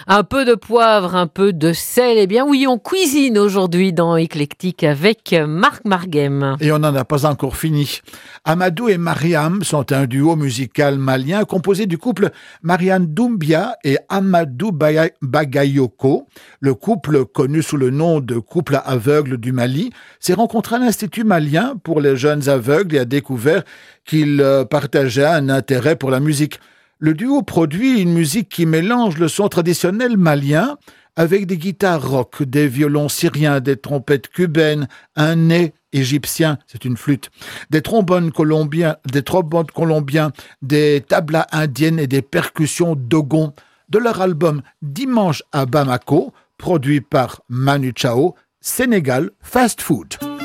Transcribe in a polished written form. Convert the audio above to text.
Un peu de poivre, un peu de sel. Eh bien oui, on cuisine aujourd'hui dans Éclectique avec Marc Marguem. Et on n'en a pas encore fini. Amadou et Mariam sont un duo musical malien composé du couple Mariam Doumbia et Amadou Bagayoko. Le couple, connu sous le nom de couple aveugle du Mali, s'est rencontré à l'Institut malien pour les jeunes aveugles et a découvert qu'ils partageaient un intérêt pour la musique. Le duo produit une musique qui mélange le son traditionnel malien avec des guitares rock, des violons syriens, des trompettes cubaines, un nez égyptien, c'est une flûte, des trombones colombiens, des tablas indiennes et des percussions dogon. De leur album Dimanche à Bamako, produit par Manu Chao, Sénégal Fast Food.